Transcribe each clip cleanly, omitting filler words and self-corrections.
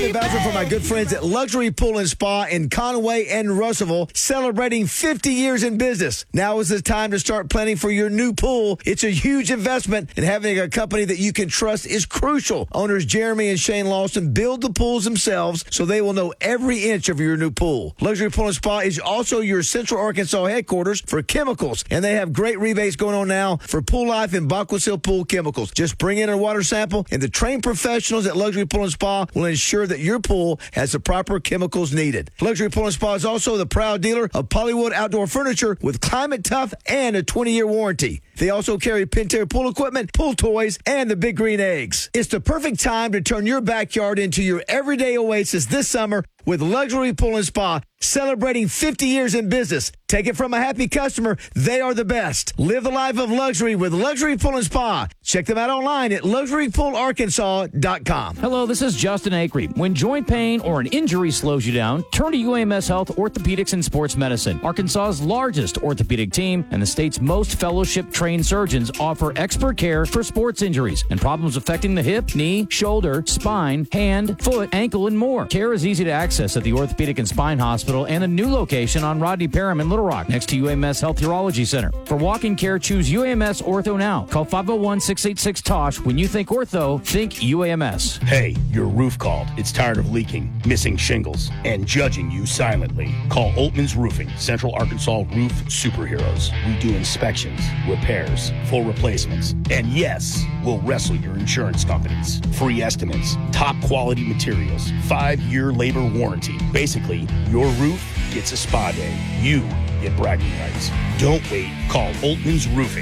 birthday voucher for my good friends at Luxury Pool and Spa in Conway and Russellville, celebrating 50 years in business. Now is the time to start planning for your new pool. It's a huge investment, and having a company that you can trust is crucial. Owners Jeremy and Shane Lawson build the pools themselves, so they will know every inch of your new pool. Luxury Pool and Spa is also your Central Arkansas headquarters for chemicals, and they have great rebates going on now for Pool Life and Bacquasil Pool Chemicals. Just bring in a water sample, and the trained professionals at Luxury Pool and Spa will ensure that your pool has the proper chemicals needed. Luxury Pool and Spa is also the proud dealer of Polywood Outdoor Furniture with Climate Tough and a 20-year warranty. They also carry Pentair pool equipment, pool toys, and the Big Green Eggs. It's the perfect time to turn your backyard into your everyday oasis this summer with Luxury Pool and Spa, celebrating 50 years in business. Take it from a happy customer. They are the best. Live the life of luxury with Luxury Pool and Spa. Check them out online at luxurypoolarkansas.com. Hello, this is Justin Acree. When joint pain or an injury slows you down, turn to UAMS Health Orthopedics and Sports Medicine. Arkansas's largest orthopedic team and the state's most fellowship-trained surgeons offer expert care for sports injuries and problems affecting the hip, knee, shoulder, spine, hand, foot, ankle, and more. Care is easy to access at the Orthopedic and Spine Hospital and a new location on Rodney Parham in Little Rock next to UAMS Health Urology Center. For walking care, choose UAMS Ortho now. Call 501-686-TOSH. When you think ortho, think UAMS. Hey, your roof called. It's tired of leaking, missing shingles, and judging you silently. Call Oltman's Roofing, Central Arkansas roof superheroes. We do inspections, repairs, full replacements, and yes, we'll wrestle your insurance companies. Free estimates, top quality materials, 5-year labor warranty. Basically, your roof gets a spa day. You get bragging rights. Don't wait. Call Oltman's Roofing,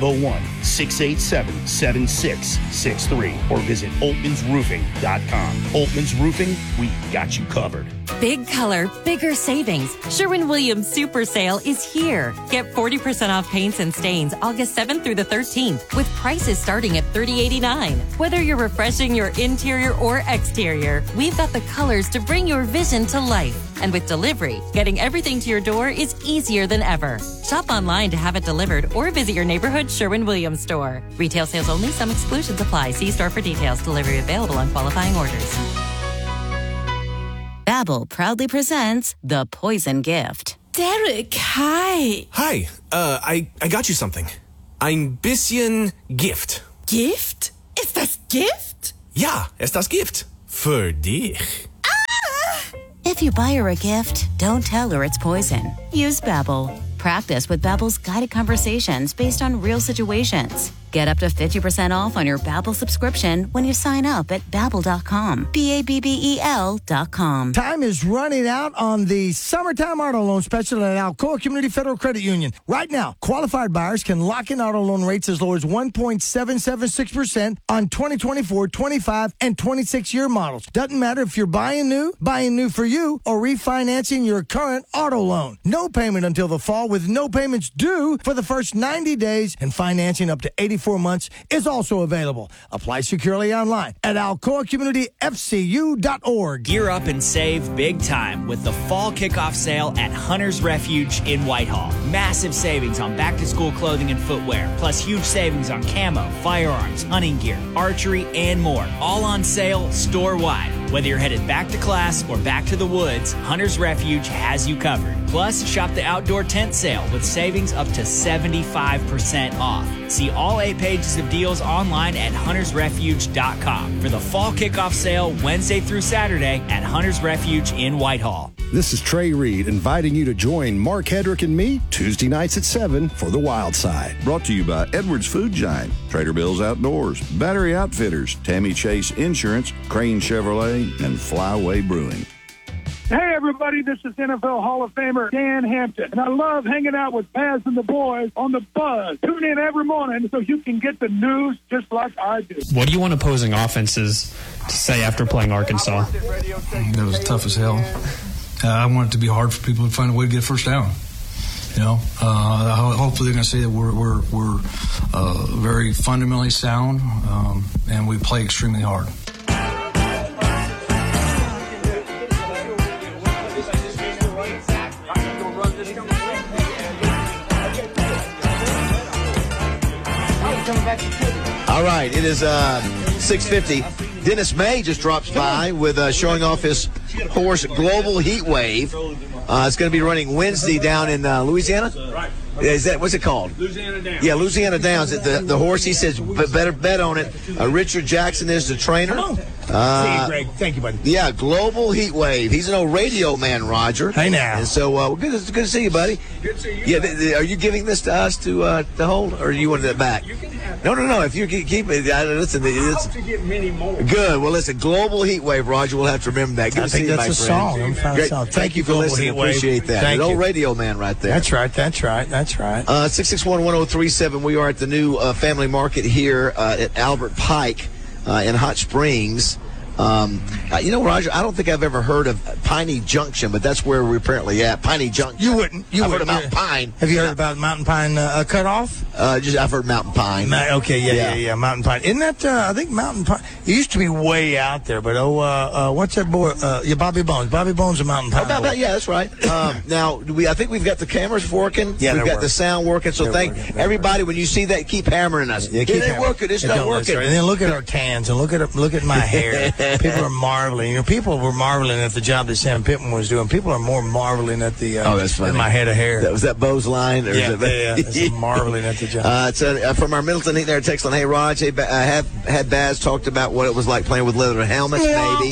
501-687-7663, or visit oltmansroofing.com. Oltman's Roofing, we got you covered. Big color, bigger savings. Sherwin-Williams Super Sale is here. Get 40% off paints and stains August 7th through the 13th with prices starting at $30.89. Whether you're refreshing your interior or exterior, we've got the colors to bring your vision to life. And with delivery, getting everything to your door is easier than ever. Shop online to have it delivered or visit your neighborhood Sherwin-Williams store. Retail sales only. Some exclusions apply. See store for details. Delivery available on qualifying orders. Babbel proudly presents The Poison Gift. Derek, hi. Hi, I got you something. Ein bisschen Gift. Gift? Ist das Gift? Ja, ist das Gift. Für dich. If you buy her a gift, don't tell her it's poison. Use Babbel. Practice with Babbel's guided conversations based on real situations. Get up to 50% off on your Babbel subscription when you sign up at Babbel.com. Babbel.com. Time is running out on the summertime auto loan special at Alcoa Community Federal Credit Union. Right now, qualified buyers can lock in auto loan rates as low as 1.776% on 2024, 25, and 26-year models. Doesn't matter if you're buying new for you, or refinancing your current auto loan. No payment until the fall with no payments due for the first 90 days, and financing up to 84 months is also available. Apply securely online at alcoacommunityfcu.org. Gear up and save big time with the fall kickoff sale at Hunter's Refuge in Whitehall. Massive savings on back-to-school clothing and footwear, plus huge savings on camo, firearms, hunting gear, archery, and more. All on sale store-wide. Whether you're headed back to class or back to the woods, Hunter's Refuge has you covered. Plus, shop the outdoor tent sale with savings up to 75% off. See all 8 pages of deals online at huntersrefuge.com for the fall kickoff sale Wednesday through Saturday at Hunter's Refuge in Whitehall. This is Trey Reed inviting you to join Mark Hedrick and me Tuesday nights at 7 for The Wild Side. Brought to you by Edwards Food Giant, Trader Bill's Outdoors, Battery Outfitters, Tammy Chase Insurance, Crane Chevrolet, and Flyway Brewing. Hey, everybody, this is NFL Hall of Famer Dan Hampton, and I love hanging out with Paz and the boys on The Buzz. Tune in every morning so you can get the news just like I do. What do you want opposing offenses to say after playing Arkansas? It was tough as hell. I want it to be hard for people to find a way to get a first down. You know, hopefully they're going to say that we're very fundamentally sound, and we play extremely hard. All right, it is 6:50. Dennis May just drops by with showing off his horse Global Heat Wave. It's going to be running Wednesday down in Louisiana. Right. Is that what's it called? Louisiana Downs. Yeah, Louisiana Downs. The horse, he says, better bet on it. Richard Jackson is the trainer. Greg. Thank you, buddy. Yeah, Global Heat Wave. He's an old radio man, Roger. Hey now. And so good to see you, buddy. Good to see you. Yeah, are you giving this to us to hold, or do you want it back? You can have it. No. If you keep it, listen. I hope to get many more. Good. Well, listen, Global Heat Wave, Roger. We'll have to remember that. Good to see you, my friend. I think that's a song. Great. Song. Thank you for listening. Appreciate that. Thank An you. old radio man right there. That's right. 661-1037. We are at the new Family Market here at Albert Pike in Hot Springs. Roger, I don't think I've ever heard of Piney Junction, but that's where we're apparently at. Piney Junction. You wouldn't. I've heard of Mountain Pine. Have you heard about Mountain Pine cutoff? I've heard Mountain Pine. Okay, yeah, Mountain Pine. Isn't that, I think Mountain Pine, it used to be way out there, but what's that boy? Bobby Bones. Bobby Bones of Mountain Pine. Yeah, that's right. Now, I think we've got the cameras working. Yeah, we've got the sound working. So thank everybody. When you see that, keep hammering us. Yeah, it ain't working. It's not working. And then look at our tans and look at my hair. People are marveling. People were marveling at the job that Sam Pittman was doing. People are more marveling at the that's funny. at my head of hair. Was that Bo's line? Or It's marveling at the job. It's from our Middleton Heat there, text line. Hey, Raj, had Baz talked about what it was like playing with leather helmets, maybe.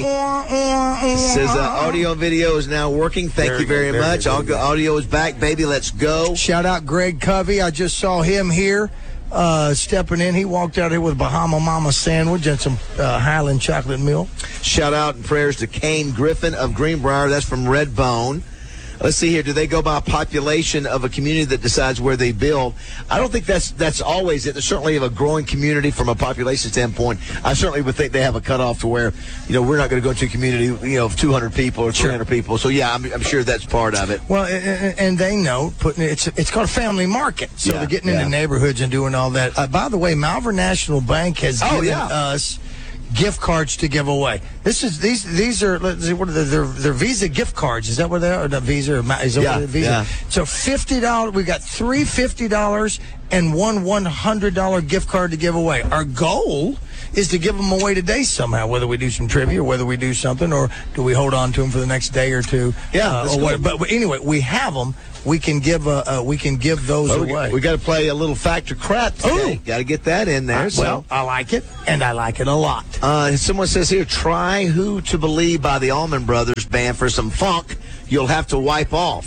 Says audio video is now working. Thank you very much. Audio is back, baby. Let's go. Shout out Greg Covey. I just saw him here. Stepping in, he walked out here with a Bahama Mama sandwich and some Highland chocolate milk. Shout out and prayers to Kane Griffin of Greenbrier. That's from Redbone. Let's see here. Do they go by population of a community that decides where they build? I don't think that's always it. There's certainly a growing community from a population standpoint. I certainly would think they have a cutoff to where, we're not going to go to a community, of 200 people or 300 people. So, yeah, I'm sure that's part of it. Well, and they know it's called a family market. So they're getting into neighborhoods and doing all that. By the way, Malvern National Bank has given us gift cards to give away. These are what are they're Visa gift cards. Is that what they are? Or not Visa? Is that what Visa? Yeah. So $50. We got three $50 and one $100 gift card to give away. Our goal is to give them away today somehow, whether we do some trivia or whether we do something, or do we hold on to them for the next day or two? But anyway, we have them. We can give those away. We got to play a little Fact or Crap today. Got to get that in there. Well, I like it, and I like it a lot. Someone says here, try Who to Believe by the Allman Brothers Band for some funk. You'll have to wipe off.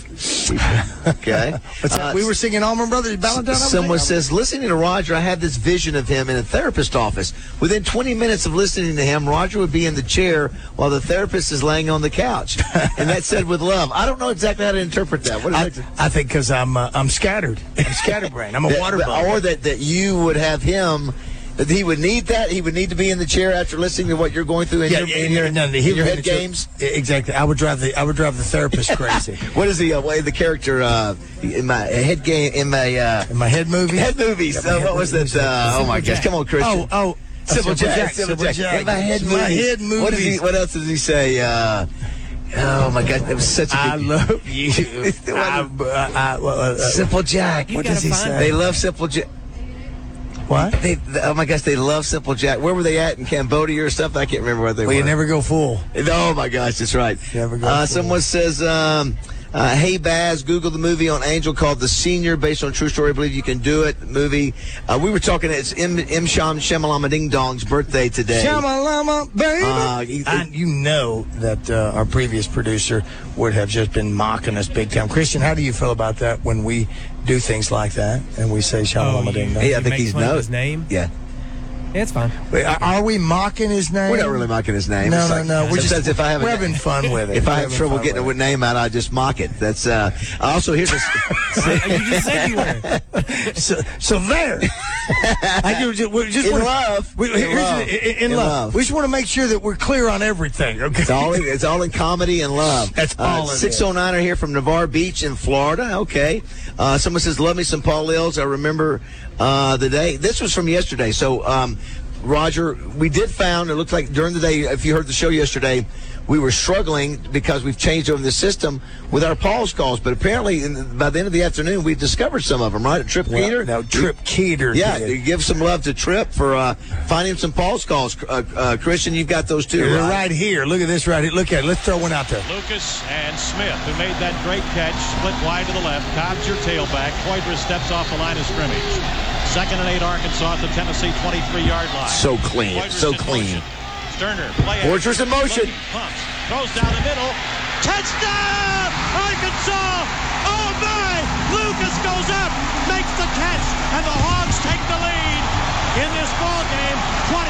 Okay. We were singing Allman Brothers Valentine. Someone says, listening to Roger, I had this vision of him in a therapist office. Within 20 minutes of listening to him, Roger would be in the chair while the therapist is laying on the couch. And that said with love. I don't know exactly how to interpret that. What is that? I think because I'm scattered. I'm scatterbrained. I'm a water bug. Or that you would have him. That he would need that. He would need to be in the chair after listening to what you're going through in your head games. Exactly. I would drive the therapist crazy. What is the character in my head game in my head movie? Head movies. What was that? Oh my gosh! Come on, Christian. Simple Jack. In my head movie. What else does he say? Oh my God! That was such a. I love you. Simple Jack. What does he say? They love Simple Jack. What? Oh my gosh, they love Simple Jack. Where were they at in Cambodia or something? I can't remember where they were. You never go full. Oh my gosh, that's right. Never go full. Someone says, hey Baz, Google the movie on Angel called The Senior, based on a true story. I believe you can do it. Movie. We were talking. It's M. Shamalama Ding Dong's birthday today. Shamalama, baby. You know that our previous producer would have just been mocking us big time. Christian, how do you feel about that when we do things like that and we say Shamalama Ding Dong? I think he's knows his name. Yeah. Yeah, it's fine. Wait, are we mocking his name? We're not really mocking his name. No. We're having fun with it. If I have trouble getting a name out, I just mock it. That's also here's a. You just said you were. So there. In love. We just want to make sure that we're clear on everything. Okay. It's all in comedy and love. That's all. 609er here from Navarre Beach in Florida. Okay. Someone says, "Love me some Paul Lills." I remember the day. This was from yesterday. So, Roger, we did found. It looked like during the day. If you heard the show yesterday, we were struggling because we've changed over the system with our pause calls. But apparently, by the end of the afternoon, we discovered some of them, right? Trip Keeter? No, Trip Keeter. Yeah, give some love to Trip for finding some pause calls. Christian, you've got those too, They're right? right here. Look at this right here. Look at it. Let's throw one out there. Lucas and Smith, who made that great catch, split wide to the left. Cobb's your tailback. Poitras steps off the line of scrimmage. 2nd and 8, Arkansas at the Tennessee 23-yard line. So clean. Poitras So in clean. motion. Sterner, play Poitras in motion. Pumps, throws down the middle. Touchdown, Arkansas! Oh my! Lucas goes up, makes the catch, and the Hogs take the lead in this ball game,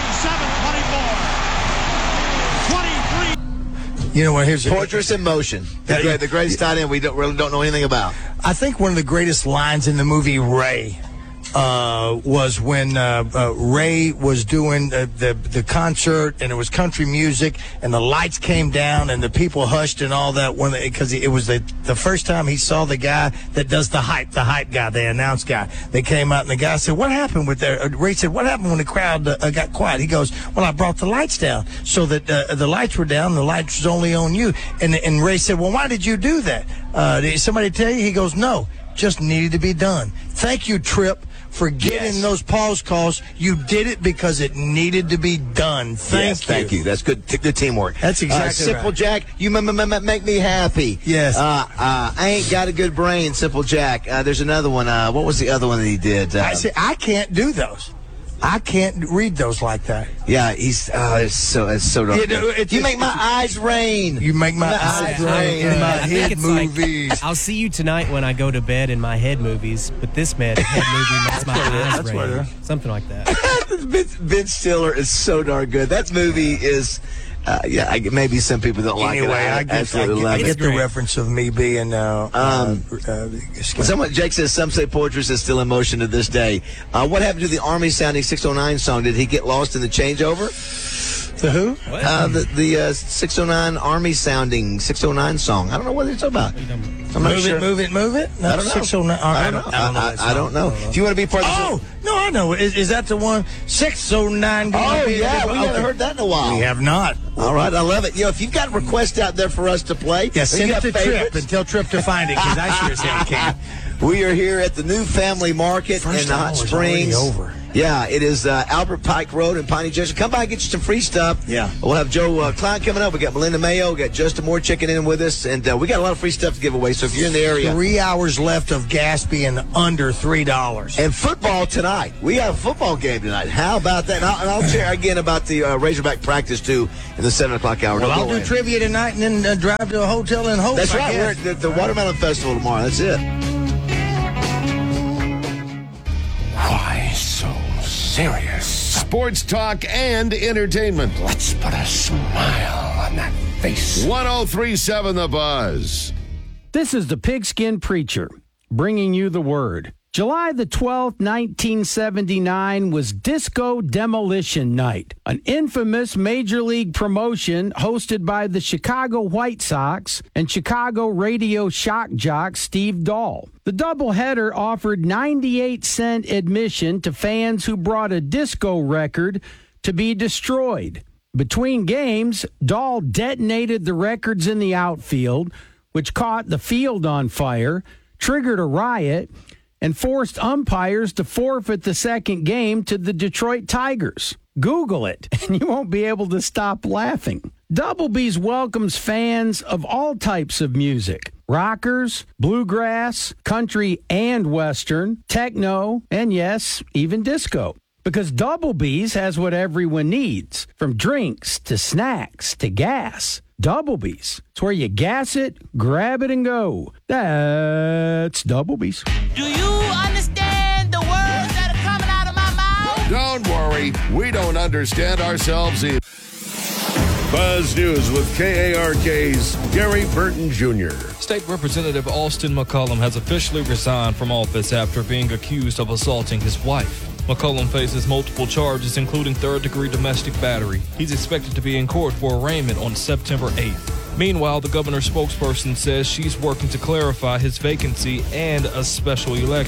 27-24. 23. You know what? Here's Poitras in motion. The greatest tight end we really don't know anything about. I think one of the greatest lines in the movie Ray was when Ray was doing the concert, and it was country music, and the lights came down and the people hushed and all that, because it was the first time he saw the guy that does the hype guy, the announce guy. They came out and the guy said, "What happened with there?" Ray said, "What happened when the crowd got quiet?" He goes, "Well, I brought the lights down so that the lights were down. The lights was only on you." And Ray said, "Well, why did you do that? Did somebody tell you?" He goes, "No, just needed to be done." Thank you, Trip, for getting those pause calls. You did it because it needed to be done. Thank you. That's good teamwork. That's exactly Simple right. Jack, you make me happy. Yes. I ain't got a good brain, Simple Jack. There's another one. What was the other one that he did? I can't do those. I can't read those like that. Yeah, he's it's so dark. You make my eyes rain. You make my eyes rain in my head movies. Like, I'll see you tonight when I go to bed in my head movies, but this head movie makes my eyes rain. Something like that. Ben Stiller is so darn good. That movie is. Maybe some people don't like it. I get the reference of me being. Jake says some say Poitras is still in motion to this day. What happened to the Army sounding 609 song? Did he get lost in the changeover? The who? The 609 Army sounding 609 song. I don't know what it's about. I'm not sure. Move it. No, I don't know. 609. I don't know. If you want to be part of the no, I know. Is that the one? 609. Oh, yeah. We haven't heard that in a while. We have not. All right, I love it. If you've got requests out there for us to play, send it to Trip and tell Trip to find it, because I sure as hell can't. We are here at the New Family Market in Hot Springs. Over. Yeah, it is Albert Pike Road in Piney Junction. Come by and get you some free stuff. Yeah. We'll have Joe Klein coming up. We got Melinda Mayo. We got Justin Moore checking in with us. And we got a lot of free stuff to give away. So if you're in the area. 3 hours left of gas being under $3. And football tonight. We have a football game tonight. How about that? And I'll share again about the Razorback practice, too, in the 7 o'clock hour. Well, I'll do trivia tonight and then drive to a hotel in Hope. That's right. We're at the Watermelon Festival tomorrow. That's it. Why so serious? Sports talk and entertainment. Let's put a smile on that face. 103.7 The Buzz. This is the Pigskin Preacher, bringing you the word. July the 12th, 1979 was Disco Demolition Night, an infamous Major League promotion hosted by the Chicago White Sox and Chicago radio shock jock Steve Dahl. The doubleheader offered 98-cent admission to fans who brought a disco record to be destroyed. Between games, Dahl detonated the records in the outfield, which caught the field on fire, triggered a riot, and forced umpires to forfeit the second game to the Detroit Tigers. Google it, and you won't be able to stop laughing. Doublebees welcomes fans of all types of music. Rockers, bluegrass, country and western, techno, and yes, even disco. Because Doublebees has what everyone needs, from drinks to snacks to gas. Doublebees. It's where you gas it, grab it, and go. That's Doublebees. Do you understand the words that are coming out of my mouth? Don't worry, we don't understand ourselves either. Buzz News with KARK's Gary Burton Jr. State Representative Austin McCollum has officially resigned from office after being accused of assaulting his wife. McCollum faces multiple charges, including third-degree domestic battery. He's expected to be in court for arraignment on September 8th. Meanwhile, the governor's spokesperson says she's working to clarify his vacancy and a special election.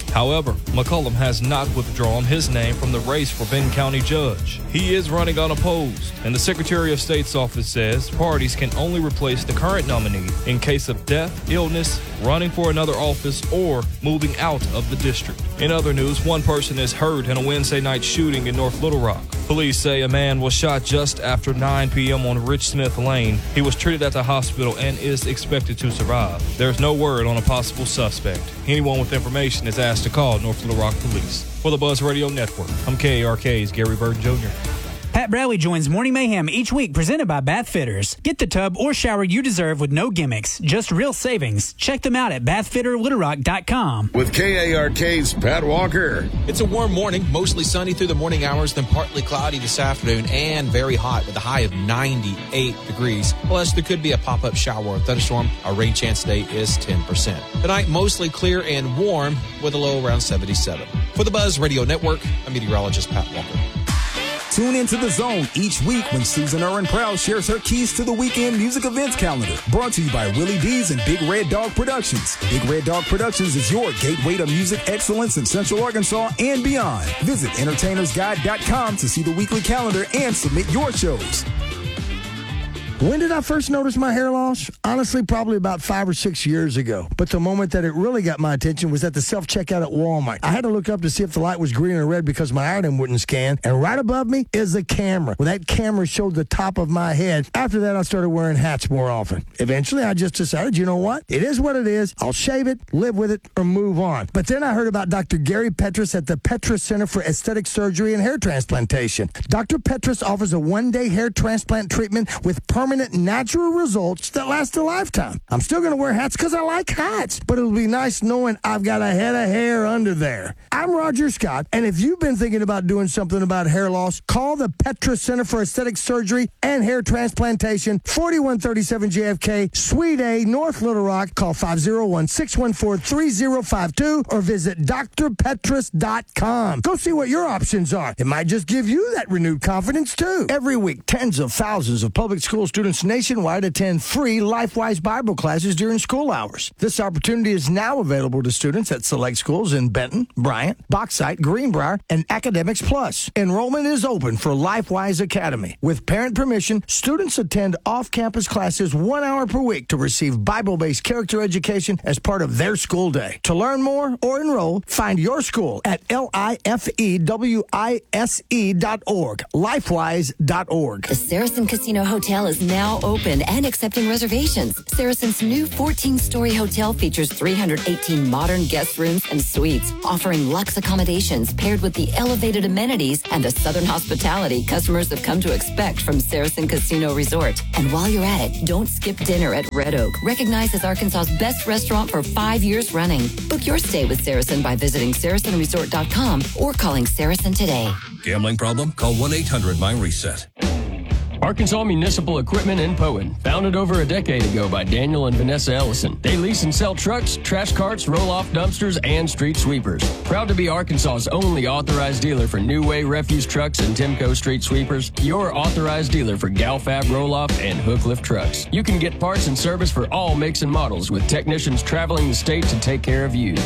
However, McCollum has not withdrawn his name from the race for Benton County judge. He is running unopposed, and the Secretary of State's office says parties can only replace the current nominee in case of death, illness, running for another office, or moving out of the district. In other news, one person is hurt in a Wednesday night shooting in North Little Rock. Police say a man was shot just after 9 p.m. on Rich Smith Lane. He was treated at the hospital and is expected to survive. There's no word on a possible suspect. Anyone with information is asked to call North Little Rock Police. For the Buzz Radio Network, I'm KARK's Gary Burton Jr. Pat Bradley joins Morning Mayhem each week, presented by Bath Fitters. Get the tub or shower you deserve with no gimmicks, just real savings. Check them out at bathfitterlittlerock.com. With KARK's Pat Walker. It's a warm morning, mostly sunny through the morning hours, then partly cloudy this afternoon and very hot with a high of 98 degrees. Plus, there could be a pop-up shower or thunderstorm. Our rain chance today is 10%. Tonight, mostly clear and warm with a low around 77. For the Buzz Radio Network, I'm meteorologist Pat Walker. Tune into The Zone each week when Susan Irwin Proud shares her keys to the weekend music events calendar. Brought to you by Willie D's and Big Red Dog Productions. Big Red Dog Productions is your gateway to music excellence in Central Arkansas and beyond. Visit entertainersguide.com to see the weekly calendar and submit your shows. When did I first notice my hair loss? Honestly, probably about 5 or 6 years ago. But the moment that it really got my attention was at the self-checkout at Walmart. I had to look up to see if the light was green or red because my item wouldn't scan. And right above me is a camera. Well, that camera showed the top of my head. After that, I started wearing hats more often. Eventually, I just decided, you know what? It is what it is. I'll shave it, live with it, or move on. But then I heard about Dr. Gary Petrus at the Petrus Center for Aesthetic Surgery and Hair Transplantation. Dr. Petrus offers a one-day hair transplant treatment with permanent natural results that last a lifetime. I'm still going to wear hats because I like hats, but it'll be nice knowing I've got a head of hair under there. I'm Roger Scott, and if you've been thinking about doing something about hair loss, call the Petrus Center for Aesthetic Surgery and Hair Transplantation, 4137 JFK, Suite A, North Little Rock. Call 501-614-3052 or visit drpetrus.com. Go see what your options are. It might just give you that renewed confidence, too. Every week, tens of thousands of public school students nationwide attend free LifeWise Bible classes during school hours. This opportunity is now available to students at select schools in Benton, Bryant, Bauxite, Greenbrier, and Academics Plus. Enrollment is open for LifeWise Academy. With parent permission, students attend off-campus classes 1 hour per week to receive Bible-based character education as part of their school day. To learn more or enroll, find your school at lifewise.org, lifewise.org. The Saracen Casino Hotel is now open and accepting reservations. Saracen's new 14-story hotel features 318 modern guest rooms and suites, offering luxe accommodations paired with the elevated amenities and the southern hospitality customers have come to expect from Saracen Casino Resort. And while you're at it, don't skip dinner at Red Oak, recognized as Arkansas's best restaurant for 5 years running. Book your stay with Saracen by visiting SaracenResort.com or calling Saracen today. Gambling problem? Call 1-800-MY-RESET. Arkansas Municipal Equipment in Poen, founded over a decade ago by Daniel and Vanessa Ellison. They lease and sell trucks, trash carts, roll-off dumpsters, and street sweepers. Proud to be Arkansas's only authorized dealer for New Way refuse trucks and Timco street sweepers. Your authorized dealer for Galfab roll-off and hook lift trucks. You can get parts and service for all makes and models with technicians traveling the state to take care of you.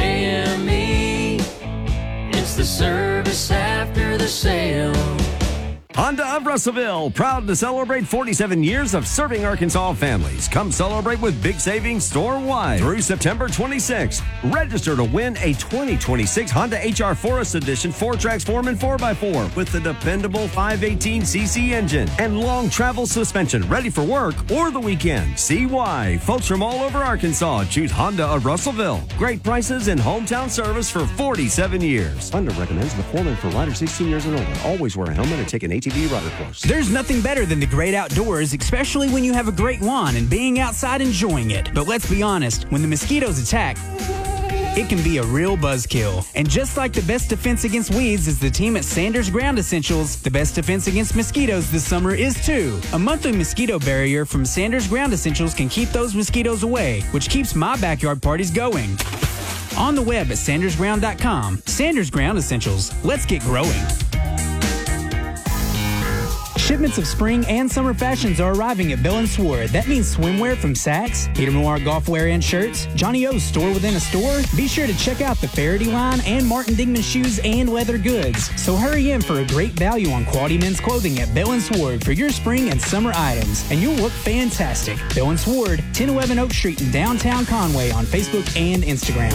AME, it's the service after the sale. Honda of Russellville, proud to celebrate 47 years of serving Arkansas families. Come celebrate with big savings store-wide through September 26th. Register to win a 2026 Honda HR Forest Edition 4Trax 4x4 with the dependable 518cc engine and long travel suspension ready for work or the weekend. See why folks from all over Arkansas choose Honda of Russellville. Great prices and hometown service for 47 years. Honda recommends the Foreman for riders 16 years and older. Always wear a helmet and take an ATV rider course. There's nothing better than the great outdoors, especially when you have a great lawn and being outside enjoying it. But let's be honest, when the mosquitoes attack, it can be a real buzzkill. And just like the best defense against weeds is the team at Sanders Ground Essentials, the best defense against mosquitoes this summer is too. A monthly mosquito barrier from Sanders Ground Essentials can keep those mosquitoes away, which keeps my backyard parties going. On the web at sandersground.com. Sanders Ground Essentials. Let's get growing. Shipments of spring and summer fashions are arriving at Bill & Sword. That means swimwear from Saks, Peter Millar golf wear and shirts, Johnny O's store within a store. Be sure to check out the Faraday line and Martin Dingman shoes and leather goods. So hurry in for a great value on quality men's clothing at Bill & Sword for your spring and summer items, and you'll look fantastic. Bill & Sword, 1011 Oak Street in downtown Conway on Facebook and Instagram.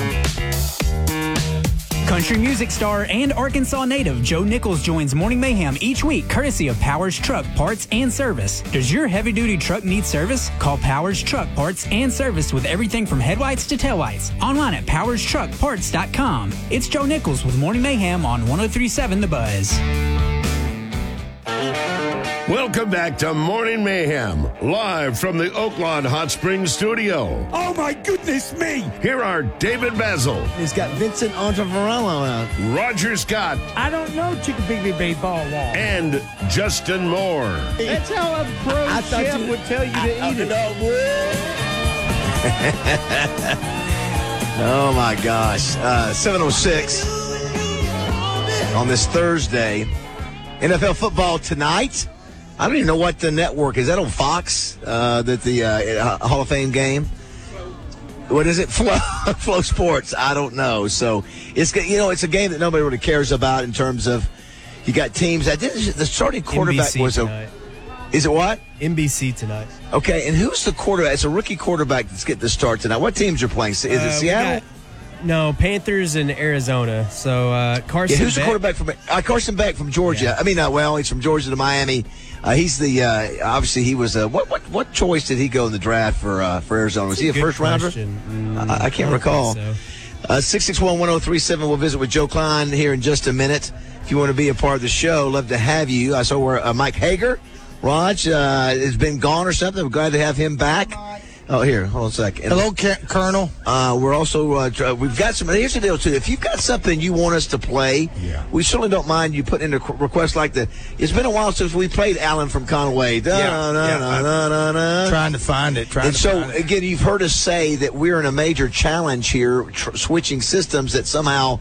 Country music star and Arkansas native Joe Nichols joins Morning Mayhem each week, courtesy of Powers Truck Parts and Service. Does your heavy-duty truck need service? Call Powers Truck Parts and Service with everything from headlights to taillights. Online at powerstruckparts.com. It's Joe Nichols with Morning Mayhem on 103.7 The Buzz. Welcome back to Morning Mayhem, live from the Oaklawn Hot Springs studio. Oh, my goodness me! Here are David Basil. He's got Vincent Ontavarello out. Roger Scott. I don't know Chickabigby baseball wall. And Justin Moore. That's how a pro chef would tell you to eat it. Oh, my gosh. 7:06 on this Thursday. NFL football tonight. I don't even know what the network is. That on Fox, the Hall of Fame game? What is it? Flow Sports. I don't know. So it's a game that nobody really cares about in terms of you got teams. The starting quarterback NBC was tonight. Is it what? NBC tonight. Okay, and who's the quarterback? It's a rookie quarterback that's getting the start tonight. What teams are playing? Is it Seattle? No, Panthers and Arizona. So Carson. Yeah, who's Beck. the quarterback from Carson Beck from Georgia? Yeah. I mean, he's from Georgia to Miami. He's the obviously he was what choice did he go in the draft for Arizona? Was he a first rounder? I can't recall. 661-1037. We'll visit with Joe Klein here in just a minute. If you want to be a part of the show, love to have you. I saw where Mike Hager, Raj, has been gone or something. We're glad to have him back. Oh, here, hold on a second. Hello, Colonel. We're also, we've got some, here's the deal, too. If you've got something you want us to play, we certainly don't mind you putting in a request like that. It's been a while since we played Alan from Conway. Trying to find it. Again, you've heard us say that we're in a major challenge here, switching systems, that somehow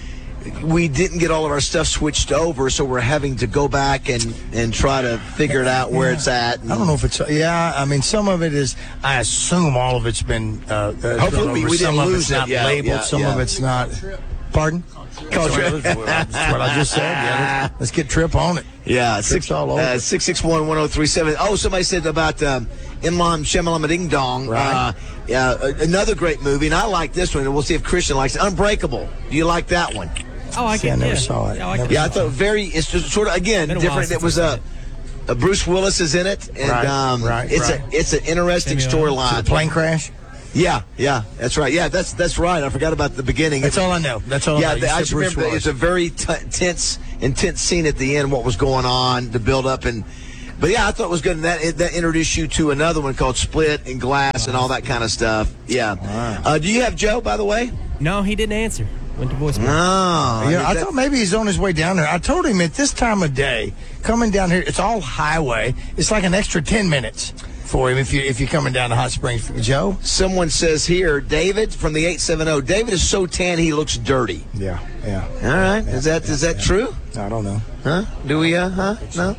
we didn't get all of our stuff switched over, so we're having to go back and try to figure it out where it's at. I don't know if it's, I mean, some of it is, I assume all of it's been, hopefully we didn't lose it. Not labeled, some of it's not. Pardon? That's what I just said. Yeah, let's get Trip on it. Yeah, Trip's all over. 661-1037. Oh, somebody said about Imam Shemalama Ding Dong. Right. Another great movie, and I like this one, and we'll see if Christian likes it. Unbreakable. Do you like that one? Oh, I never saw it. I thought it's just sort of, again, different. It was Bruce Willis is in it, and it's an interesting storyline. Plane crash? Yeah, that's right. Yeah, that's right. I forgot about the beginning. That's all I know. I just remember it's a very intense scene at the end, what was going on, the build-up, but yeah, I thought it was good. And that introduced you to another one called Split and Glass and all that kind of stuff. Yeah. Wow. Do you have Joe, by the way? No, he didn't answer. Went to voicemail. No. I thought maybe he's on his way down there. I told him at this time of day, coming down here, it's all highway. It's like an extra 10 minutes for him if you're coming down to Hot Springs. Joe? Someone says here, David from the 870. David is so tan he looks dirty. Yeah. All right. Is that true? I don't know. Huh? Do we? No.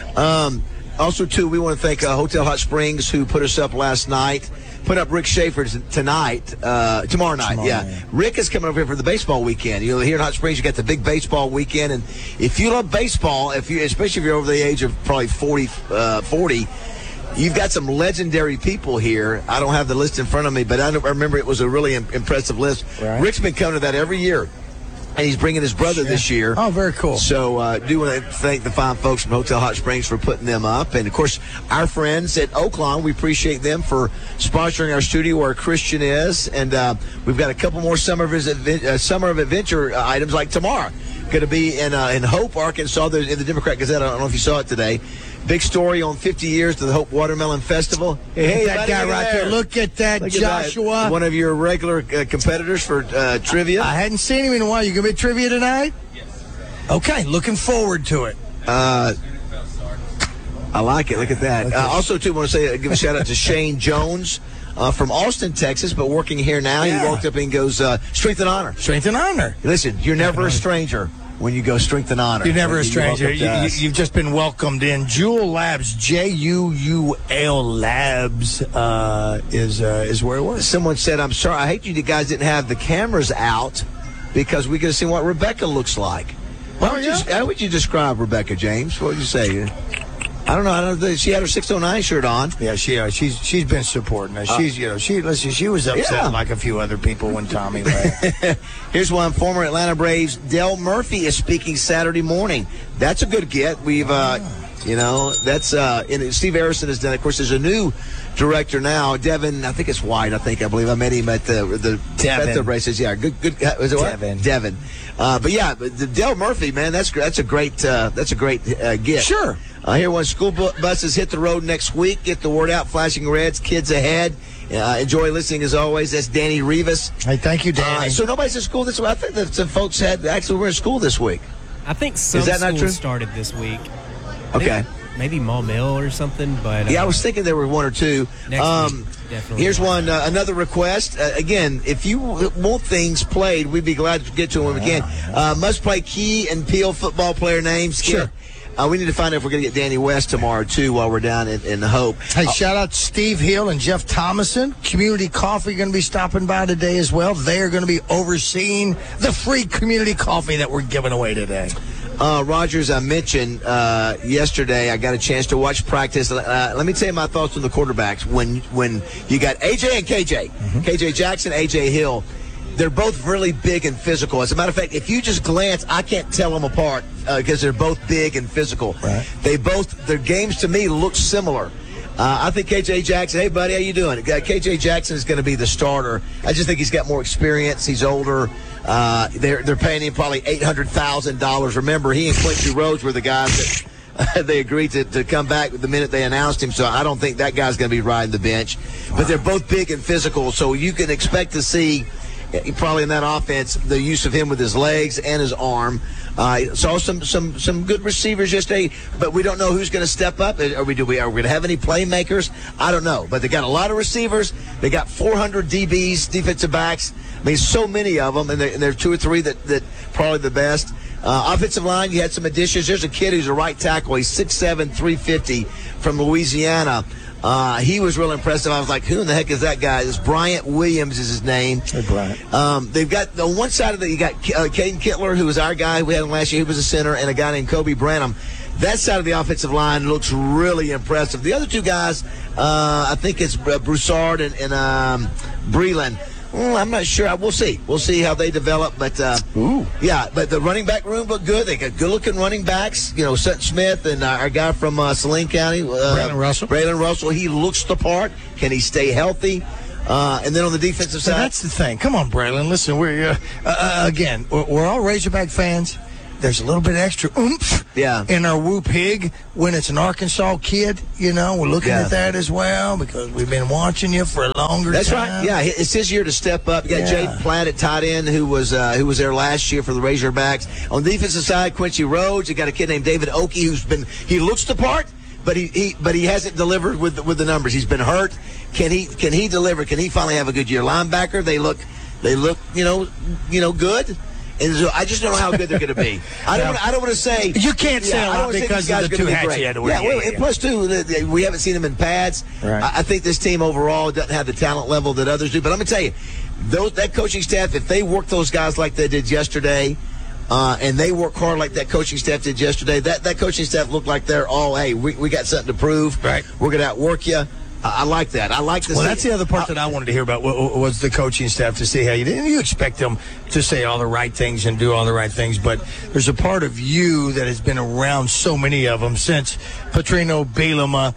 Also, too, we want to thank Hotel Hot Springs, who put us up last night. Put up Rick Schaefer tomorrow night. Yeah. Rick is coming over here for the baseball weekend. Here in Hot Springs, you got the big baseball weekend, and if you love baseball, especially if you're over the age of probably 40, you've got some legendary people here. I don't have the list in front of me, but I remember it was a really impressive list. Right. Rick's been coming to that every year. And he's bringing his brother this year. Oh, very cool. So do want to thank the fine folks from Hotel Hot Springs for putting them up. And, of course, our friends at Oaklawn, we appreciate them for sponsoring our studio where Christian is. And we've got a couple more Summer of Adventure items like tomorrow. Going to be in Hope, Arkansas, in the Democrat Gazette. I don't know if you saw it today. Big story on 50 years to the Hope Watermelon Festival. Hey, that guy right there. Look at that, Joshua. One of your regular competitors for trivia. I hadn't seen him in a while. You going to be trivia tonight? Yes. Okay, looking forward to it. I like it. Look at that. Also, too, want to give a shout-out to Shane Jones from Austin, Texas, but working here now. Yeah. He walked up and goes, strength and honor. Strength and honor. Listen, you're never a stranger when you go strength and honor. You're never a stranger. welcome to us. You've just been welcomed in. Juul Labs, Juul Labs is where it was. Someone said, I'm sorry, I hate you guys didn't have the cameras out because we could have seen what Rebecca looks like. How would you describe Rebecca, James? What would you say? I don't know. She had her 609 shirt on. Yeah, she's been supporting us. She was upset like a few other people when Tommy left. Here's one. Former Atlanta Braves Dale Murphy is speaking Saturday morning. That's a good get. We've that's and Steve Harrison has done. Of course, there's a new director now, Devin. I think it's White. I believe I met him at the races. Yeah, good. Was it Devin? Devin. But Dale Murphy, man, that's a great get. Sure. Here, when school buses hit the road next week, get the word out. Flashing reds, kids ahead. Enjoy listening as always. That's Danny Rivas. Hey, thank you, Danny. So nobody's in school this week. I think that some folks were in school this week. I think some schools started this week. Okay. Maybe Maumelle or something, but I was thinking there were one or two. Next week, definitely. Here's one, another request. Again, if you want things played, we'd be glad to get to them when we can. Must play Key and Peel football player names. Sure. We need to find out if we're going to get Danny West tomorrow, too, while we're down in Hope. Hey, shout out to Steve Hill and Jeff Thomason. Community Coffee going to be stopping by today as well. They are going to be overseeing the free community coffee that we're giving away today. Rogers, I mentioned yesterday I got a chance to watch practice. Let me tell you my thoughts on the quarterbacks. When you got AJ and KJ, KJ Jackson, AJ Hill, they're both really big and physical. As a matter of fact, if you just glance, I can't tell them apart because they're both big and physical. Right. Their games to me look similar. I think KJ Jackson, hey, buddy, how you doing? KJ Jackson is going to be the starter. I just think he's got more experience. He's older. They're paying him probably $800,000. Remember, he and Quincy Rhodes were the guys that they agreed to come back the minute they announced him, so I don't think that guy's going to be riding the bench. But they're both big and physical, so you can expect to see probably in that offense the use of him with his legs and his arm. Saw some good receivers yesterday, but we don't know who's going to step up. Are we going to have any playmakers? I don't know. But they got a lot of receivers. They got 400 DBs, defensive backs. I mean, so many of them, and there are two or three that probably the best. Offensive line, you had some additions. There's a kid who's a right tackle. He's 6'7", 350 from Louisiana. He was real impressive. I was like, who in the heck is that guy? This Bryant Williams is his name. Hey, Bryant. They've got on one side of it, you got Caden Kittler, who was our guy. We had him last year. He was a center, and a guy named Kobe Branham. That side of the offensive line looks really impressive. The other two guys, I think it's Broussard and Breland. I'm not sure. We'll see. We'll see how they develop. But but the running back room looked good. They got good-looking running backs. You know, Sutton Smith and our guy from Saline County, Braylon Russell. He looks the part. Can he stay healthy? And then on the defensive side, that's the thing. Come on, Braylon. Listen, we're all Razorback fans. There's a little bit extra oomph in our Woo Pig when it's an Arkansas kid. You know, we're looking at that as well because we've been watching you for a longer time. That's right. Yeah, it's his year to step up. You got Jaden Platt at tight end who was there last year for the Razorbacks. On the defensive side, Quincy Rhodes. You got a kid named David Oakey he looks the part, but he hasn't delivered with the numbers. He's been hurt. Can he deliver? Can he finally have a good year? Linebacker, they look good. And so I just don't know how good they're going to be. I don't want to say you can't say a lot because of the two hats you had to wear. And plus two, we haven't seen them in pads. Right. I think this team overall doesn't have the talent level that others do. But let me tell you, that coaching staff, if they work those guys like they did yesterday, and they work hard like that coaching staff did yesterday, that coaching staff looked like they're all, hey, we got something to prove. Right. We're going to outwork you. I like that. I like this. Well, that's the other part that I wanted to hear about was the coaching staff to see how you did. And you expect them to say all the right things and do all the right things, but there's a part of you that has been around so many of them since Petrino, Bielema,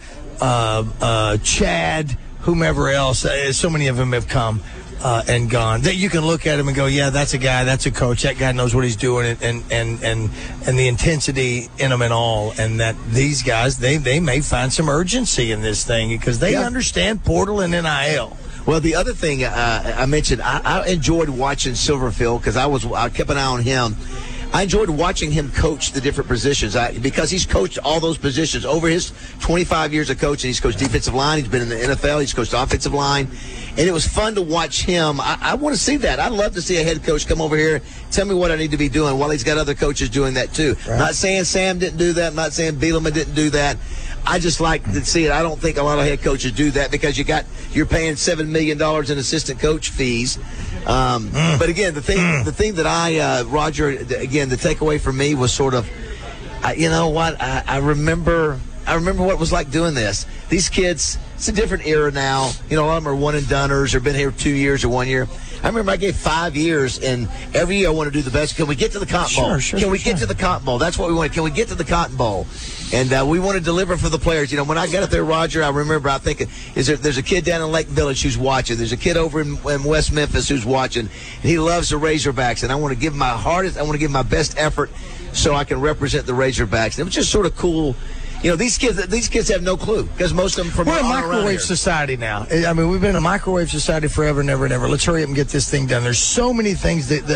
Chad, whomever else. So many of them have come and gone that you can look at him and go, yeah, that's a guy, that's a coach. That guy knows what he's doing, and the intensity in them and all. And that these guys, they may find some urgency in this thing because they understand portal and NIL. Well, the other thing I mentioned, I enjoyed watching Silverfield because I kept an eye on him. I enjoyed watching him coach the different positions because he's coached all those positions over his 25 years of coaching. He's coached defensive line. He's been in the NFL. He's coached offensive line. And it was fun to watch him. I want to see that. I'd love to see a head coach come over here, tell me what I need to be doing while he's got other coaches doing that too. Right. Not saying Sam didn't do that. I'm not saying Bielema didn't do that. I just like to see it. I don't think a lot of head coaches do that because you're paying $7 million in assistant coach fees. But again, the thing that Roger, again, the takeaway for me was sort of, you know what? I remember what it was like doing this. These kids, it's a different era now. You know, a lot of them are one-and-doners or been here 2 years or 1 year. I remember I gave 5 years, and every year I want to do the best. Can we get to the Cotton Bowl? Can we get to the Cotton Bowl? That's what we want. Can we get to the Cotton Bowl? And we want to deliver for the players. You know, when I got up there, Roger, I remember I think there's a kid down in Lake Village who's watching. There's a kid over in West Memphis who's watching. And he loves the Razorbacks, and I want to give my hardest. I want to give my best effort so I can represent the Razorbacks. And it was just sort of cool. You know, these kids have no clue because most of them from we're a microwave society now. I mean, we've been a microwave society forever and ever and ever. Let's hurry up and get this thing done. There's so many things that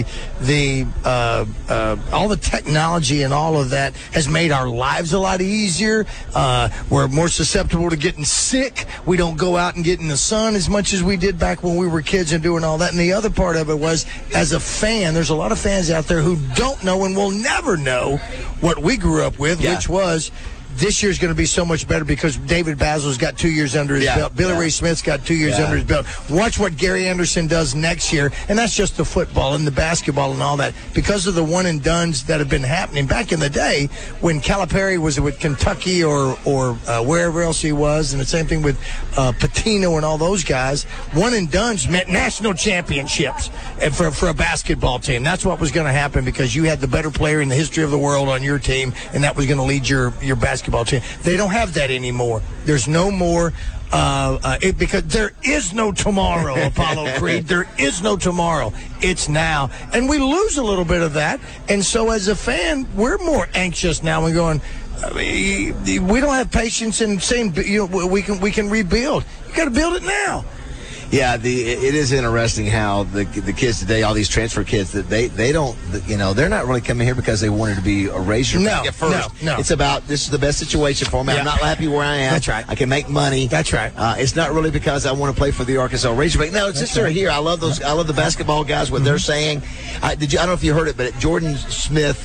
all the technology and all of that has made our lives a lot easier. We're more susceptible to getting sick. We don't go out and get in the sun as much as we did back when we were kids and doing all that. And the other part of it was, as a fan, there's a lot of fans out there who don't know and will never know what we grew up with, which was, this year's going to be so much better because David Basil's got 2 years under his belt. Billy Ray Smith's got 2 years under his belt. Watch what Gary Anderson does next year, and that's just the football and the basketball and all that. Because of the one-and-dones that have been happening back in the day when Calipari was with Kentucky or wherever else he was, and the same thing with Patino and all those guys, one-and-dones meant national championships for a basketball team. That's what was going to happen because you had the better player in the history of the world on your team, and that was going to lead your basketball team. They don't have that anymore. There's no more because there is no tomorrow, Apollo Creed. There is no tomorrow. It's now. And we lose a little bit of that. And so as a fan, we're more anxious now. We're going, we don't have patience in saying, you know, we can rebuild. You got to build it now. Yeah, it is interesting how the kids today, all these transfer kids, that they don't, you know, they're not really coming here because they wanted to be a Razorback at first. No. It's about, this is the best situation for me. Yeah. I'm not happy where I am. That's right. I can make money. That's right. It's not really because I want to play for the Arkansas Razorback. No, it's just right here. I love those. I love the basketball guys, what they're saying. I don't know if you heard it, but Jordan Smith.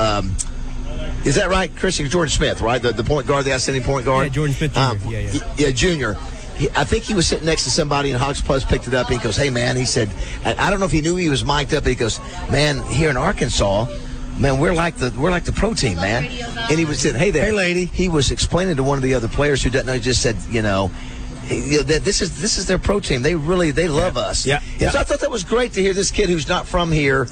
Is that right, Christian? Jordan Smith, right? The point guard, the outstanding point guard. Yeah, Jordan Smith Jr. Yeah, Junior. I think he was sitting next to somebody, and Hogs Plus picked it up. And he goes, "Hey, man," he said, I don't know if he knew he was mic'd up. But he goes, "Man, here in Arkansas, man, we're like the pro team, man." And he was saying, "Hey there, hey lady." He was explaining to one of the other players who doesn't know. He just said, you know, that this is their pro team. They love us. Yeah. So I thought that was great to hear this kid who's not from here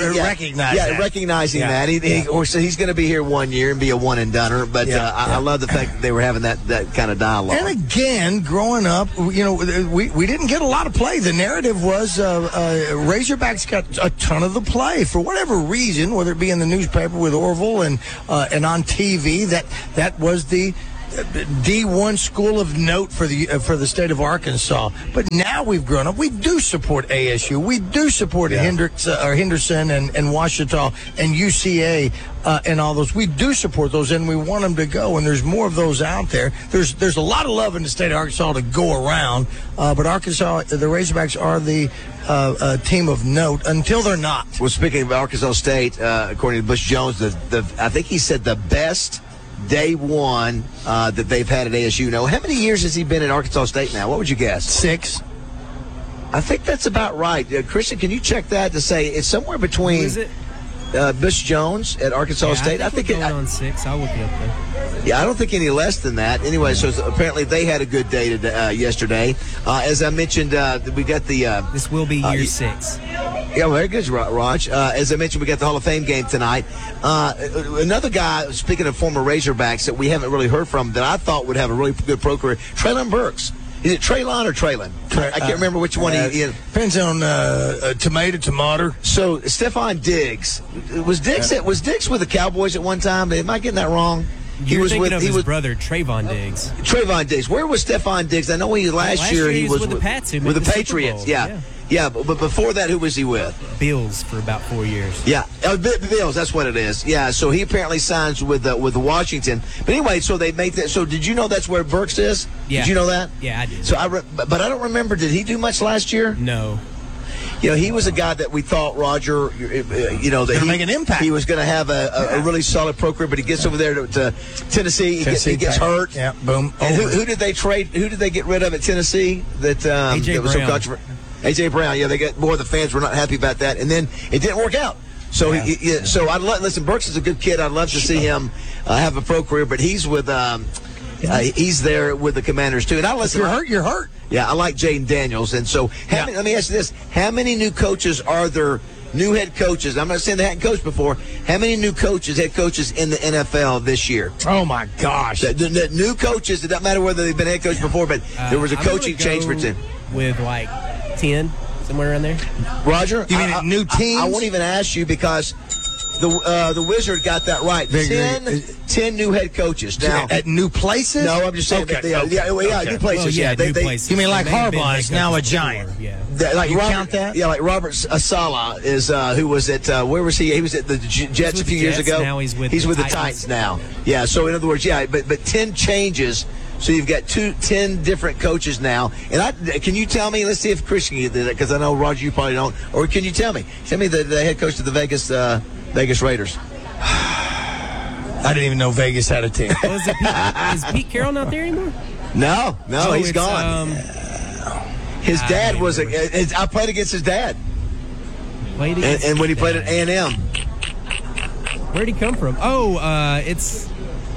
recognizing that. So he's going to be here 1 year and be a one-and-doner. But I love the fact that they were having that kind of dialogue. And again, growing up, you know, we didn't get a lot of play. The narrative was Razorbacks got a ton of the play for whatever reason, whether it be in the newspaper with Orville and on TV. That was the D1 school of note for the state of Arkansas. But now we've grown up. We do support ASU. We do support Henderson and Ouachita and UCA and all those. We do support those, and we want them to go. And there's more of those out there. There's a lot of love in the state of Arkansas to go around. But Arkansas, the Razorbacks are the team of note until they're not. Well, speaking of Arkansas State, according to Bush Jones, I think he said the best day one that they've had at ASU. Now, how many years has he been at Arkansas State now? What would you guess? 6. I think that's about right. Christian, can you check that to say it's somewhere between... Who is it? Bush Jones at Arkansas State. I think we're going on 6. I'll look it up there. Yeah, I don't think any less than that. Anyway, so apparently they had a good day yesterday. As I mentioned, we got the... this will be year 6. Yeah, very good, Raj. As I mentioned, we got the Hall of Fame game tonight. Another guy, speaking of former Razorbacks, that we haven't really heard from that I thought would have a really good pro career, Treylon Burks. Is it Treylon or Treylon? I can't remember which one he is. Depends on tomato. So, Stephon Diggs. Was Diggs with the Cowboys at one time? Am I getting that wrong? You're thinking of his brother, Trayvon Diggs. Trayvon Diggs. Where was Stephon Diggs? I know last year he was with the Pats. With the Patriots, yeah. Yeah, but before that, who was he with? Bills for about 4 years. Yeah, Bills. That's what it is. Yeah, so he apparently signs with Washington. But anyway, so they make that. So did you know that's where Burks is? Yeah. Did you know that? Yeah, I did. So but I don't remember. Did he do much last year? No. You know, he was a guy that we thought, Roger, you know, that he make an impact. He was going to have a really solid pro career, but he gets over there to Tennessee. He gets hurt. Yeah, boom. And who did they trade? Who did they get rid of at Tennessee? That was so controversial. A.J. Brown. Yeah, they got more. The fans were not happy about that, and then it didn't work out. So so listen. Burks is a good kid. I'd love to see him have a pro career, but he's with. He's there with the Commanders too, and I listen. If you're hurt, you're hurt. Yeah, I like Jaden Daniels, and so let me ask you this: how many new coaches are there? New head coaches. I'm not saying they hadn't coached before. How many new head coaches in the NFL this year? Oh my gosh! The new coaches. It doesn't matter whether they've been head coach before, but there was a coaching change for 10. With like 10, somewhere around there. Roger, you mean new teams? I won't even ask you because the Wizard got that right. 10 new head coaches now at new places. No, I'm just saying. New places. Well, new places. You mean like Harbaugh is now a Giant? Like you Robert, count that? Yeah, like Robert Saleh is who was at where was he? He was at the Jets a few years ago. Now he's with the Titans now. Yeah. So in other words, but 10 changes. So you've got 10 different coaches now. And can you tell me? Let's see if Chris can get that because I know Roger, you probably don't. Or can you tell me? Tell me the head coach of the Vegas Raiders. I didn't even know Vegas had a team. Is Pete Carroll not there anymore? No, he's gone. His dad was I played against his dad. And when he played at A&M. Where'd he come from? It's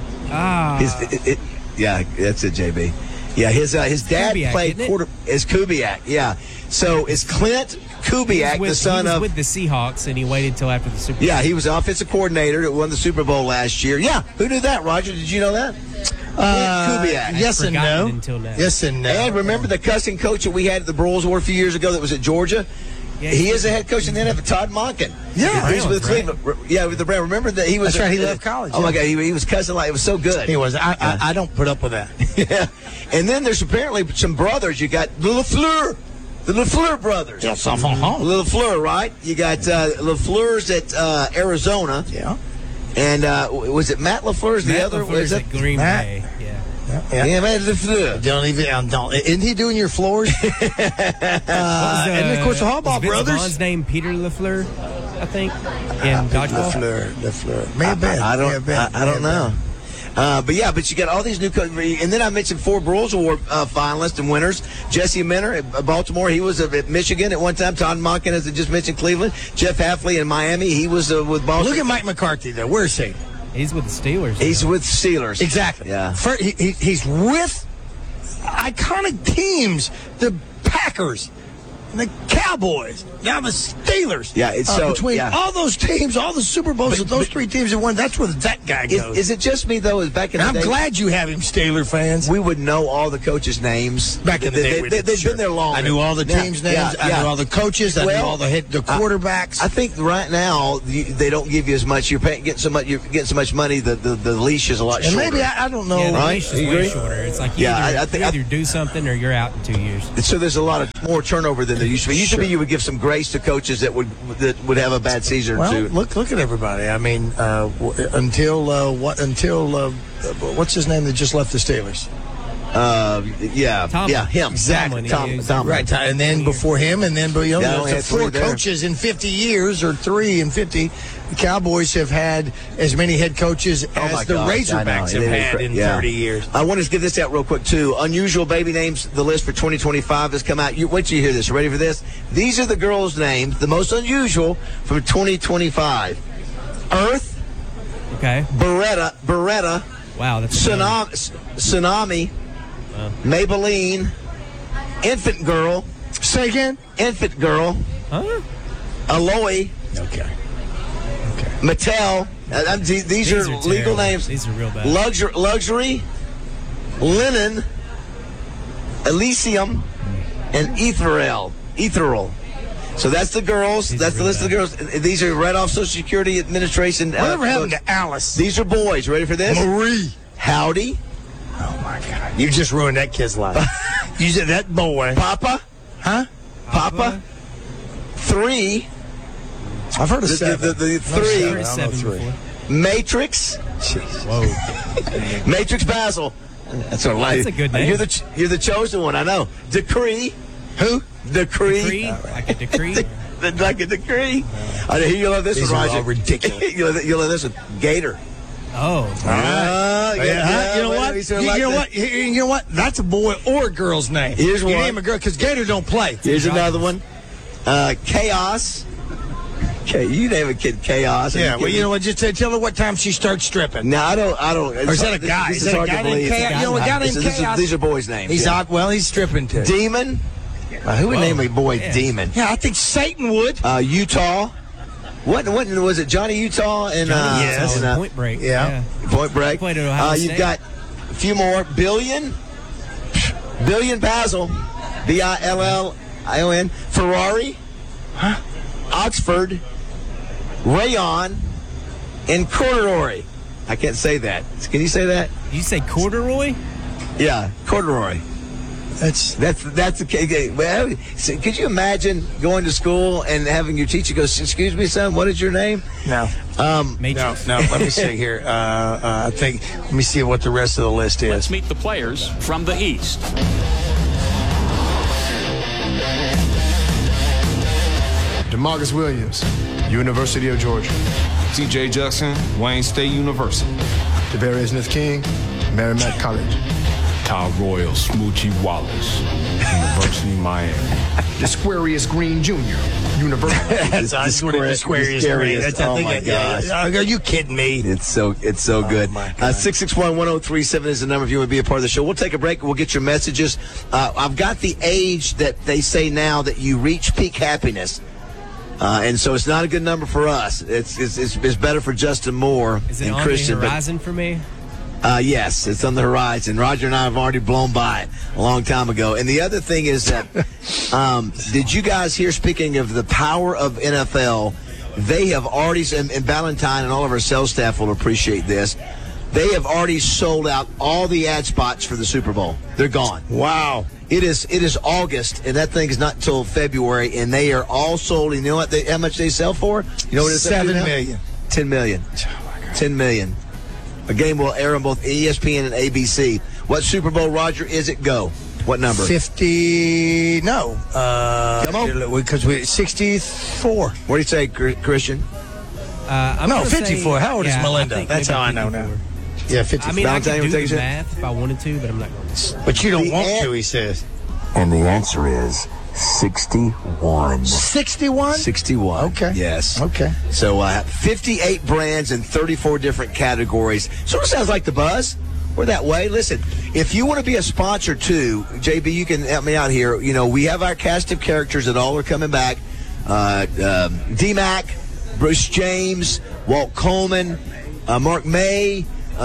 yeah, that's it, JB. Yeah, his dad Kubiak, played quarter. Is Kubiak? Yeah. So it's Clint Kubiak, the son of with the Seahawks, and he waited until after the Super Bowl. Yeah, he was offensive coordinator that won the Super Bowl last year. Yeah, who knew that? Roger, did you know that? Kubiak. Yes and no. Until now. Yes and no. And remember the cussing coach that we had at the Broyles Award a few years ago that was at Georgia? Yeah, he is a head coach in the NFL, Todd Monken. Yeah, he's with Cleveland. Yeah, with the Browns. Remember that he was. That's right. He left college. Oh my God, he was cussing like it was so good. He was. I don't put up with that. Yeah, and then there's apparently some brothers. You got the LaFleur brothers. Yes, LaFleur, right? You got LaFleur's at Arizona. Yeah. And was it Matt LaFleur's the other? Was it Green Bay? Yeah, Matt LaFleur. Don't. Isn't he doing your floors? And of course the Harbaugh brothers. Vaughn's name Peter LaFleur, I think. In dodgeball. LaFleur. May have been. I don't know. But you got all these new coaches. And then I mentioned 4 Broyles Award finalists and winners. Jesse Minter at Baltimore. He was at Michigan at one time. Todd Monken, as I just mentioned, Cleveland. Jeff Hafley in Miami. He was with Boston. Look at Mike McCarthy, though. Where's he? He's with the Steelers. He's with Steelers. Exactly. Yeah. He's with iconic teams. The Packers. The Cowboys, now the Steelers. Yeah, it's so between all those teams, all the Super Bowls that those 3 teams have won. That's where that guy goes. Is it just me though? Is back in the day? I'm glad you have him, Steeler fans. We would know all the coaches' names back in the day. They've been there long. I knew all the teams' names. I knew all the coaches. I knew all the quarterbacks. I think right now they don't give you as much. You're getting so much money. The leash is a lot shorter. And maybe I don't know. Yeah, the right? leash is way shorter. It's like you either do something or you're out in 2 years. So there's a lot of more turnover than there used to be. Used to be you would give some grace to coaches that would have a bad season or two. Look at everybody. I mean, until what's his name that just left the Steelers? Him. Exactly. Tom. Right. And then before him, and then 4 coaches in 50 years, or 3 in 50. The Cowboys have had as many head coaches as the Razorbacks have had in 30 years. I want to give this out real quick, too. Unusual baby names, the list for 2025 has come out. Wait till you hear this. You ready for this? These are the girls' names, the most unusual from 2025. Earth. Okay. Beretta. Wow, that's Tsunami. Wow. Maybelline. Infant Girl. Say again? Infant Girl. Huh? Aloy. Okay. Mattel. These are legal names. These are real bad. Luxury, Linen, Elysium, and Ethereal. So that's the girls. That's the list of the girls. These are right off Social Security Administration. Whatever happened to Alice? These are boys. Ready for this? Marie. Howdy. Oh, my God. You just ruined that kid's life. You said that boy. Papa. Huh? Papa. 3. I've heard of 7. The 3. Matrix. Jeez. Whoa. Matrix Basil. That's what I like. That's a good name. You're the chosen one, I know. Decree. Who? Decree. Like a decree? Like a decree. I know you love this These one, are Roger. all ridiculous. you love this one. Gator. Oh. You know what? That's a boy or a girl's name. Here's one. You name a girl because Gator don't play. Here's another one. Chaos. Okay, you name a kid Chaos. Yeah, well, you know what? Just tell her what time she starts stripping. No, I don't. Or is that a guy? Is that a guy named Chaos? You know, a guy named Chaos. These are boys' names. He's stripping too. Demon. Who would name a boy Demon? Yeah, I think Satan would. Utah. What was it? Johnny Utah and yes. Point Break. Yeah. Point Break. Played at Ohio You've State. got a few more. Billion Basil. Billion. Ferrari. Oxford. Rayon. And corduroy. I can't say that. Can you say that? You say corduroy? Yeah, corduroy. That's okay. Well, so could you imagine going to school and having your teacher go, "Excuse me, son, what is your name?" No. No. Let me see here. I think. Let me see what the rest of the list is. Let's meet the players from the East. DeMarcus Williams, University of Georgia. C.J. Jackson, Wayne State University. Devarius Smith-King, Merrimack College. Ty Royal, Smoochie Wallace, University of Miami. Desquarius Green Jr., University. That's Desquarius Green. Oh my gosh! Are you kidding me? It's so good. 661-1037 is the number if you want to be a part of the show. We'll take a break. We'll get your messages. I've got the age that they say now that you reach peak happiness. And so it's not a good number for us. It's better for Justin Moore Is it and on Christian. the horizon for me? Yes, it's on the horizon. Roger and I have already blown by it a long time ago. And the other thing is that, did you guys hear, speaking of the power of NFL, they have already, and Valentine and all of our sales staff will appreciate this, they have already sold out all the ad spots for the Super Bowl. They're gone. Wow. It is August, and that thing is not until February, and they are all sold. And you know what? How much they sell for? You know what it's $7 million. $10 million. $10 million. A game will air on both ESPN and ABC. What Super Bowl, Roger, is it? Go. What number? 50. No. Come on. Because we're 64. What do you say, Christian? No, 54. How old is Melinda? That's how I know 54. now. Yeah, 54. I mean, I Valentine, could do take the it? math if I wanted to, but I'm not going to. But you don't want to, he says. And the answer is 61. 61? 61. Okay. Yes. Okay. So 58 brands in 34 different categories. Sort of sounds like the Buzz. We're that way. Listen, if you want to be a sponsor too, JB, you can help me out here. You know, we have our cast of characters that all are coming back. D-Mac, Bruce James, Walt Coleman, Mark May,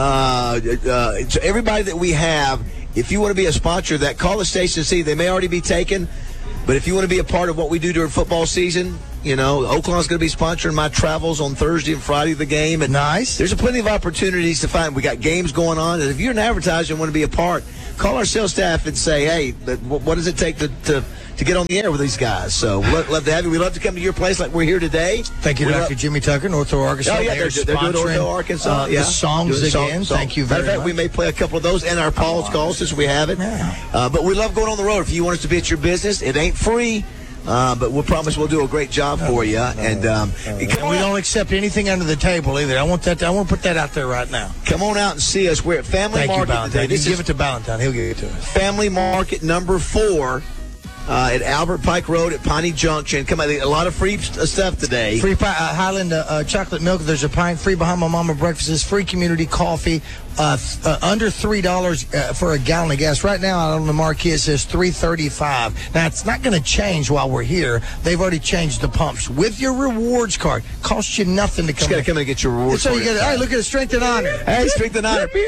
so everybody that we have. If you want to be a sponsor of that, call the station and see. They may already be taken, but if you want to be a part of what we do during football season, you know, Oaklawn's going to be sponsoring my travels on Thursday and Friday of the game. And nice. There's plenty of opportunities to find. We got games going on. And if you're an advertiser and want to be a part, call our sales staff and say, hey, what does it take to get on the air with these guys? So we'd love to have you. We'd love to come to your place like we're here today. Thank you, Dr. Jimmy Tucker, Ortho Arkansas. Oh, yeah, they're doing Ortho Arkansas. The songs again. Thank you very much. Matter of fact, we may play a couple of those in our Paul's calls since we have it. Yeah. But we love going on the road. If you want us to be at your business, it ain't free. But we'll promise we'll do a great job for you. And we don't accept anything under the table either. I want to put that out there right now. Come on out and see us. We're at Family Market today. Give it to Valentine. He'll give it to us. Family Market number 4 at Albert Pike Road at Piney Junction. Come on, a lot of free stuff today. Free Highland chocolate milk. There's a pint. Free Bahama Mama breakfasts. Free community coffee. Under $3 for a gallon of gas. Right now, on the marquee, it says $3.35. Now, it's not going to change while we're here. They've already changed the pumps. With your rewards card, costs you nothing to come. Just got to come in and get your rewards so card. Hey, look at it, Strength and Honor. Hey, Strength and Honor.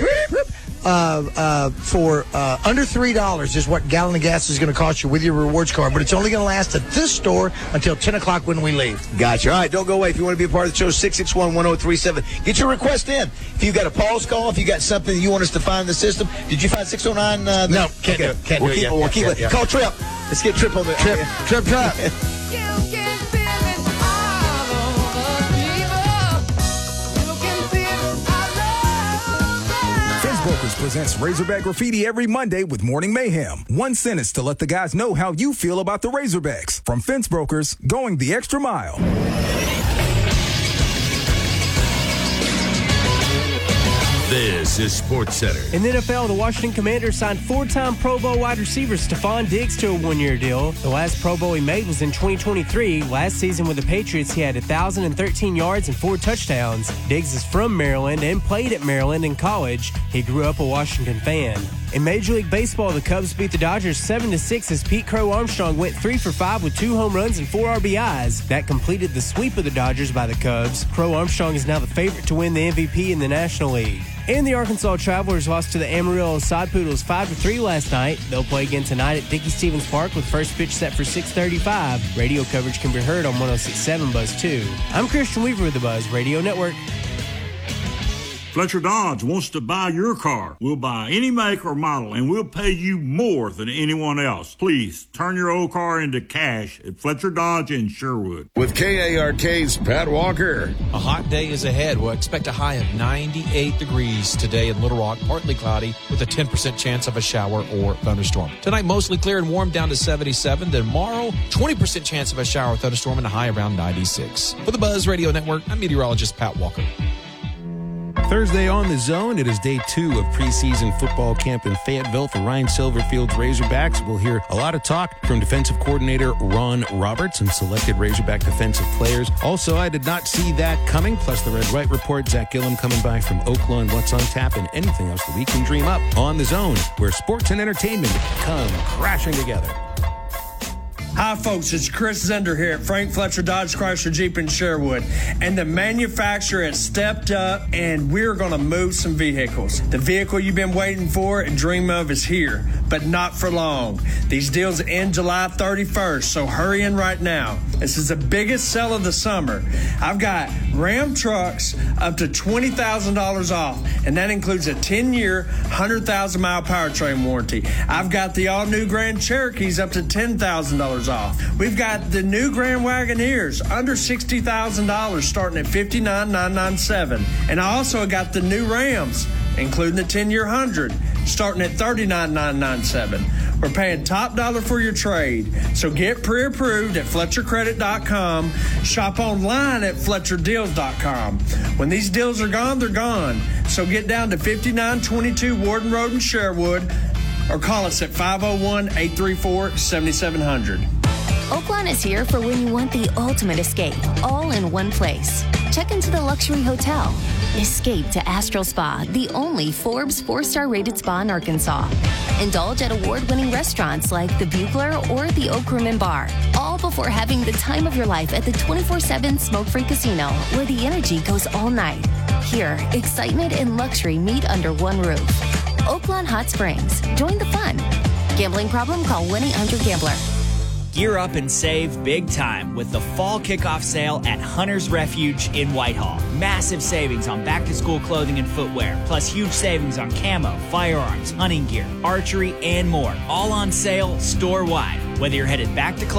For under $3 is what gallon of gas is going to cost you with your rewards card, but it's only going to last at this store until 10 o'clock when we leave. Gotcha. All right, don't go away. If you want to be a part of the show, 661-1037. Get your request in. If you've got a Paul's call, if you got something you want us to find in the system. Did you find 609? No, can't do it. We'll keep it. Call Trip. Let's get Trip on there. Trip. presents Razorback Graffiti every Monday with Morning Mayhem. One sentence to let the guys know how you feel about the Razorbacks. From Fence Brokers, going the extra mile. This is SportsCenter. In the NFL, the Washington Commanders signed four-time Pro Bowl wide receiver Stephon Diggs to a one-year deal. The last Pro Bowl he made was in 2023. Last season with the Patriots, he had 1,013 yards and 4 touchdowns. Diggs is from Maryland and played at Maryland in college. He grew up a Washington fan. In Major League Baseball, the Cubs beat the Dodgers 7-6 as Pete Crow Armstrong went 3 for 5 with 2 home runs and 4 RBIs. That completed the sweep of the Dodgers by the Cubs. Crow Armstrong is now the favorite to win the MVP in the National League. And the Arkansas Travelers lost to the Amarillo Sod Poodles 5-3 last night. They'll play again tonight at Dickey-Stevens Park with first pitch set for 6:35. Radio coverage can be heard on 106.7 Buzz 2. I'm Christian Weaver with the Buzz Radio Network. Fletcher Dodge wants to buy your car. We'll buy any make or model, and we'll pay you more than anyone else. Please, turn your old car into cash at Fletcher Dodge in Sherwood. With KARK's Pat Walker. A hot day is ahead. We'll expect a high of 98 degrees today in Little Rock, partly cloudy with a 10% chance of a shower or thunderstorm. Tonight, mostly clear and warm down to 77. Tomorrow, 20% chance of a shower or thunderstorm and a high around 96. For the Buzz Radio Network, I'm meteorologist Pat Walker. Thursday on The Zone, it is day 2 of preseason football camp in Fayetteville for Ryan Silverfield's Razorbacks. We'll hear a lot of talk from defensive coordinator Ron Roberts and selected Razorback defensive players. Also, I did not see that coming, plus the Red-White Report, Zach Gillum coming by from Oklahoma, and what's on tap, and anything else that we can dream up on The Zone, where sports and entertainment come crashing together. Hi, folks. It's Chris Zender here at Frank Fletcher Dodge Chrysler Jeep in Sherwood. And the manufacturer has stepped up, and we're going to move some vehicles. The vehicle you've been waiting for and dream of is here, but not for long. These deals end July 31st, so hurry in right now. This is the biggest sell of the summer. I've got Ram trucks up to $20,000 off, and that includes a 10-year, 100,000-mile powertrain warranty. I've got the all-new Grand Cherokees up to $10,000 off. We've got the new Grand Wagoneers under $60,000 starting at $59,997. And I also got the new Rams, including the 10-year 100, starting at $39,997. We're paying top dollar for your trade. So get pre-approved at FletcherCredit.com. Shop online at FletcherDeals.com. When these deals are gone, they're gone. So get down to 5922 Warden Road in Sherwood or call us at 501-834-7700. Oaklawn is here for when you want the ultimate escape, all in one place. Check into the luxury hotel. Escape to Astral Spa, the only Forbes 4-star rated spa in Arkansas. Indulge at award-winning restaurants like the Bugler or the Oak Room and Bar, all before having the time of your life at the 24/7 smoke-free casino, where the energy goes all night. Here, excitement and luxury meet under one roof. Oaklawn Hot Springs. Join the fun. Gambling problem? Call 1-800-GAMBLER. Gear up and save big time with the fall kickoff sale at Hunter's Refuge in Whitehall. Massive savings on back-to-school clothing and footwear, plus huge savings on camo, firearms, hunting gear, archery, and more. All on sale store-wide. Whether you're headed back to